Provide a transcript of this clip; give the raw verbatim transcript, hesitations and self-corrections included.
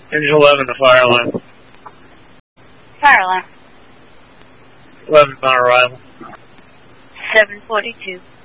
Engine eleven to fire alarm. Fire alarm. eleven on arrival. seven forty-two.